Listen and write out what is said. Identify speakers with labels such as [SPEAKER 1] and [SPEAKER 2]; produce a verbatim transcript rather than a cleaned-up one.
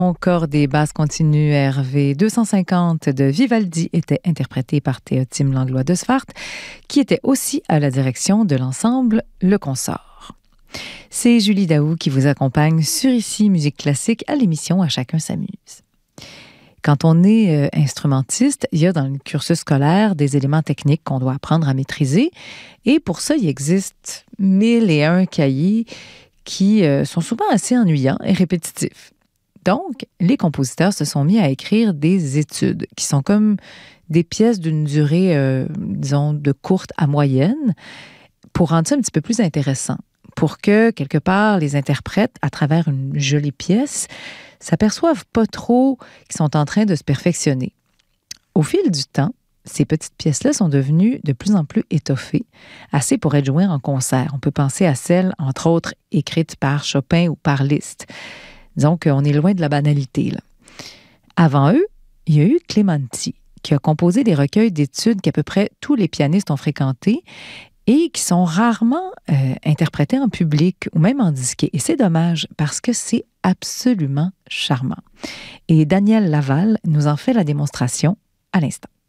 [SPEAKER 1] Encore des basses continues R V deux cent cinquante de Vivaldi était interprété par Théotime Langlois de Sfart, qui était aussi à la direction de l'ensemble Le Consort. C'est Julie Daou qui vous accompagne sur Ici Musique Classique à l'émission À chacun s'amuse. Quand on est euh, instrumentiste, il y a dans le cursus scolaire des éléments techniques qu'on doit apprendre à maîtriser. Et pour ça, il existe mille et un cahiers qui euh, sont souvent assez ennuyants et répétitifs. Donc, les compositeurs se sont mis à écrire des études qui sont comme des pièces d'une durée, euh, disons, de courte à moyenne pour rendre ça un petit peu plus intéressant. Pour que, quelque part, les interprètes, à travers une jolie pièce, s'aperçoivent pas trop qu'ils sont en train de se perfectionner. Au fil du temps, ces petites pièces-là sont devenues de plus en plus étoffées, assez pour être jouées en concert. On peut penser à celles, entre autres, écrites par Chopin ou par Liszt. Disons qu'on est loin de la banalité, là. Avant eux, il y a eu Clementi, qui a composé des recueils d'études qu'à peu près tous les pianistes ont fréquentés et qui sont rarement euh, interprétés en public ou même en disquet. Et c'est dommage parce que c'est absolument charmant. Et Daniel Laval nous en fait la démonstration à l'instant.